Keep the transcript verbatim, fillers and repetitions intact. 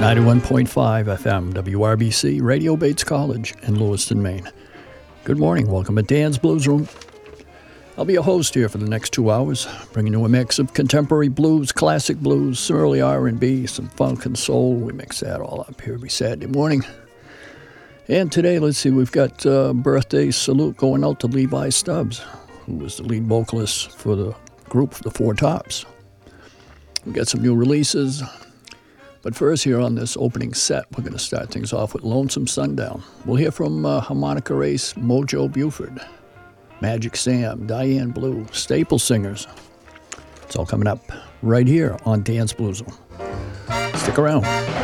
ninety-one point five F M, W R B C, Radio Bates College in Lewiston, Maine. Good morning. Welcome to Dan's Blues Room. I'll be your host here for the next two hours, bringing you a mix of contemporary blues, classic blues, some early R and B, some funk and soul. We mix that all up here every Saturday morning. And today, let's see, we've got a uh, birthday salute going out to Levi Stubbs, who was the lead vocalist for the group, The Four Tops. We got some new releases. But first, here on this opening set, we're going to start things off with Lonesome Sundown. We'll hear from uh, harmonica ace Mojo Buford, Magic Sam, Diane Blue, Staple Singers. It's all coming up right here on Dan's Blues Room. Stick around.